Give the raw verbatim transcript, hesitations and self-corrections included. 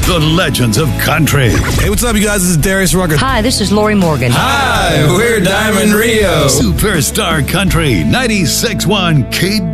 the legends of country. Hey, what's up, you guys? This is Darius Rucker. Hi, this is Lori Morgan. Hi, we're Diamond Rio. Superstar Country, ninety-six point one K